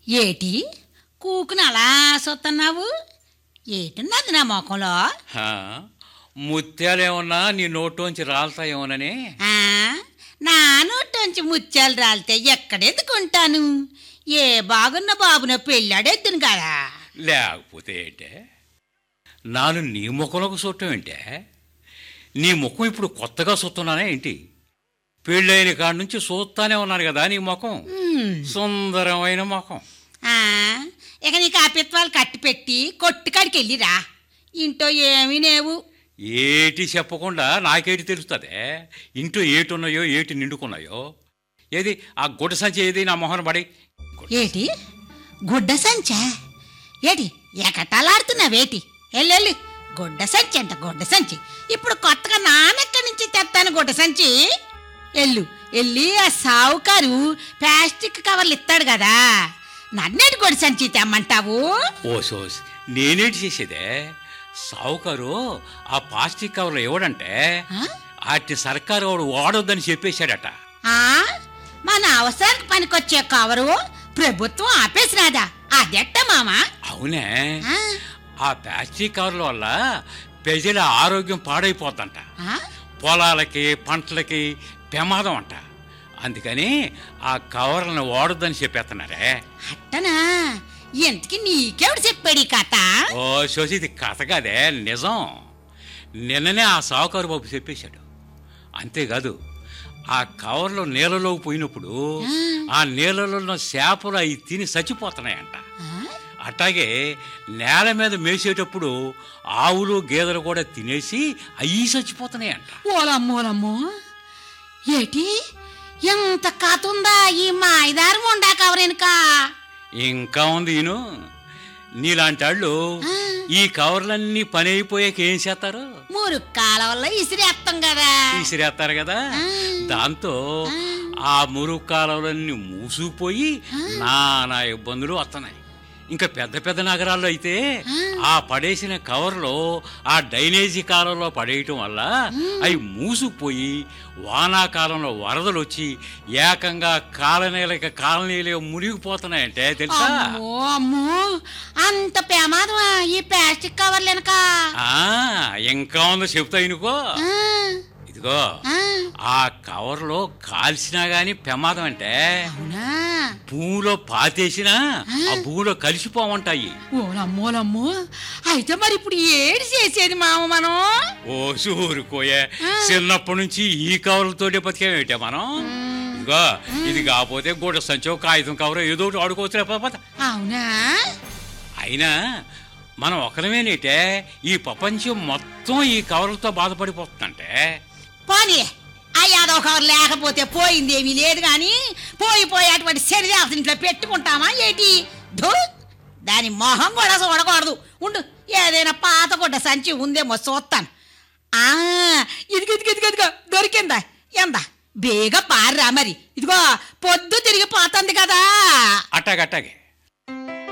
ఏటి కూకుని అలా చూస్తున్నావు? ఏటున్నది నా ముఖంలో? ముత్యాలేమన్నా నీ నోట్లోంచి రాలతాయేమోనని. నా నోట్లోంచి ముత్యాలు రాలితే ఎక్కడెత్తుకుంటాను? ఏ బాగున్న బాబున పెళ్ళాడెద్దును కదా. లేకపోతే ఏంటే నాను నీ ముఖంలోకి చూడటం ఏంటే? నీ ముఖం ఇప్పుడు కొత్తగా చూస్తున్నానే ఏంటి? పెళ్ళైన కాడి నుంచి చూస్తానే ఉన్నాను కదా నీ ముఖం. సుందరమైన ముఖం. ఇక నీ కాపిత్వాలు కట్టిపెట్టి కొట్టుకాడికి వెళ్ళిరా. ఇంట్లో ఏమీ లేవు. ఏటి చెప్పకుండా నాకేటి తెలుస్తుంది? ఇంట్లో ఏటున్నాయో ఏటి నిండుకున్నాయో. ఏది ఆ గుడ్డ సంచి ఏది నా మొహన పడి? ఏటి గుడ్డ సంచా? ఏటి ఎకటాలాడుతున్నావేటి? ఎల్లెల్లి గుడ్డ సంచి అంట, గుడ్డ సంచి. ఇప్పుడు కొత్తగా నానెక్కడి నుంచి తెస్తాను గుడ్డ సంచి? ఎల్లు వెళ్ళి ఆ సావుకారు ప్లాస్టిక్ కవర్లు ఇస్తాడు కదా, నన్నేటి గుడ్డ సంచి తెమ్మంటావు? ఓసోస్ నేనేటి చేసేదే? సావుకారు ఆ ప్లాస్టిక్ కవర్లు ఇవ్వడంటే అట్టి సర్కారు వాడు వాడొద్దని చెప్పేశాడట. మన అవసరానికి పనికొచ్చే కవరు ప్రభుత్వం ఆపేసినాదా? అదెట్ట మామా? అవునే, ఆ ప్లాస్టిక్ కవర్ల వల్ల ప్రజల ఆరోగ్యం పాడైపోద్దంట. పొలాలకి పంటలకి ప్రమాదం అంట. అందుకని ఆ కవర్లను వాడొద్దని చెప్పేస్తున్నారే. అట్టనా? ఎంతకి నీకెవడు చెప్పాడు ఈ కథ? ఓ శోషి, ఇది కథ కాదే, నిజం. నిన్ననే ఆ సావుకారు బాబు చెప్పేశాడు. అంతేకాదు, ఆ కవర్లో నీళ్ళలోకి పోయినప్పుడు ఆ నీళ్ళలో ఉన్న చేపలు అవి తిని చచ్చిపోతున్నాయంట. అట్లాగే నేల మీద మేసేటప్పుడు ఆవులు గేదెలు కూడా తినేసి అవి చచ్చిపోతున్నాయంట. ఓలమ్మోలమ్మో, ఏటి ఎంత కథ ఉందా ఈ మాయదారు ఉండా కవరెనుక? ఇంకా ఉంది ఈను. నీలాంటి వాళ్ళు ఈ కవర్లన్నీ పని అయిపోయాక ఏం చేస్తారు? మురుగు కాలవల్లో ఇసిరేస్తాం కదా. ఇసిరేస్తారు కదా, దాంతో ఆ మురుగు కాలువలన్నీ మూసుకుపోయి నానా ఇబ్బందులు వస్తున్నాయి. ఇంకా పెద్ద పెద్ద నగరాల్లో అయితే ఆ పడేసిన కవర్లో ఆ డ్రైనేజీ కాలంలో పడేయటం వల్ల అవి మూసుకుపోయి వానాకాలంలో వరదలు వచ్చి ఏకంగా కాలనీలే మునిగిపోతున్నాయంటే తెలుసా? అమ్మో, అంత ప్రమాదమా ఈ ప్లాస్టిక్ కవర్లేనక? ఇంకా ఉందో చెప్తా ఇనుకో. ఇదిగో, ఆ కవర్లో కాల్చినా గాని ప్రమాదం అంటే భూమిలో పాతేసినా ఆ భూమిలో కలిసిపోమంటాయి. ఓలమ్మోలమ్మో, అయితే మరి ఇప్పుడు ఏడు చేసేది మామ మనం? ఓ సూరుకోయే, చిన్నప్పటి నుంచి ఈ కవర్లతోటే బతికేమేటే మనం. ఇదిగో, ఇది కాకపోతే గుడ్డ సంచో కాగితం కవర్ ఏదో ఒకటి ఆడుకోవచ్చు లేకపోతే. అవునా? అయినా మనం ఒకరమేనేటే ఈ ప్రపంచం మొత్తం ఈ కవర్లతో బాధపడిపోతుందంటే. పోనీ ఆ యాదవ కవర్ లేకపోతే పోయిందేమీ లేదు గాని పోయి అటువంటి శరీరం ఇంట్లో పెట్టుకుంటామా ఏటి? దాని మొహం కూడా చూడకూడదు. ఉండు, ఏదైనా పాత గుడ్డ సంచి ఉందేమో చూస్తాను. ఇదిగో దొరికిందా? ఎందా బేగా పార్రా మరి. ఇదిగో పొద్దు తిరిగిపోతుంది కదా. అట్టాగే